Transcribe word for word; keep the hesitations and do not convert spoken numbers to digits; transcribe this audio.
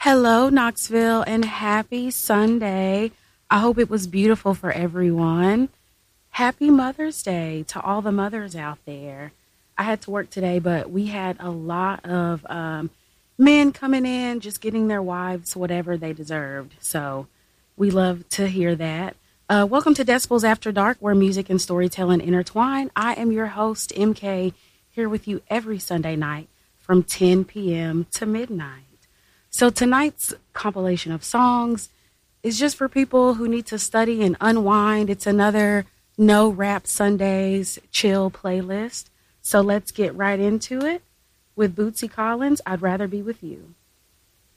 Hello, Knoxville, and happy Sunday. I hope it was beautiful for everyone. Happy Mother's Day to all the mothers out there. I had to work today, but we had a lot of um, men coming in, just getting their wives whatever they deserved. So we love to hear that. Uh, welcome to Decibels After Dark, where music and storytelling intertwine. I am your host, M K, here with you every Sunday night from ten p.m. to midnight. So tonight's compilation of songs is just for people who need to study and unwind. It's another No Rap Sundays chill playlist. So let's get right into it with Bootsy Collins, I'd Rather Be With You.